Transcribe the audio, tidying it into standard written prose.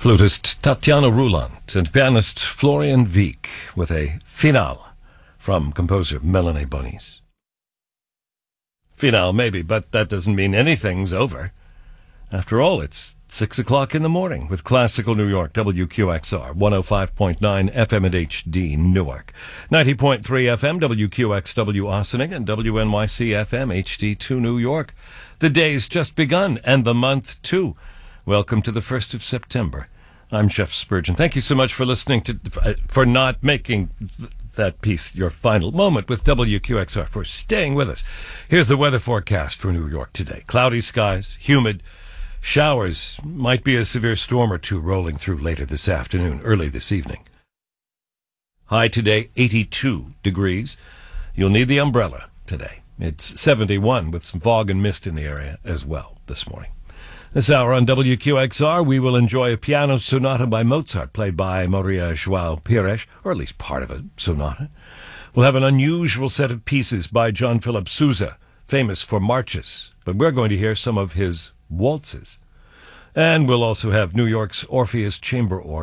Flutist Tatiana Ruland and pianist Florian Wieck with a Finale from composer Melanie Bonis. Finale, maybe, but that doesn't mean anything's over. After all, it's 6 o'clock in the morning with Classical New York, WQXR, 105.9 FM and HD Newark, 90.3 FM, WQXW Ossining, and WNYC FM, HD2 New York. The day's just begun, and the month, too. Welcome to the 1st of September. I'm Jeff Spurgeon. Thank you so much for listening for not making that piece your final moment with WQXR, for staying with us. Here's the weather forecast for New York today. Cloudy skies, humid, showers, might be a severe storm or two rolling through later this afternoon, early this evening. High today, 82 degrees. You'll need the umbrella today. It's 71 with some fog and mist in the area as well this morning. This hour on WQXR, we will enjoy a piano sonata by Mozart, played by Maria João Pires, or at least part of a sonata. We'll have an unusual set of pieces by John Philip Sousa, famous for marches, but we're going to hear some of his waltzes. And we'll also have New York's Orpheus Chamber Orchestra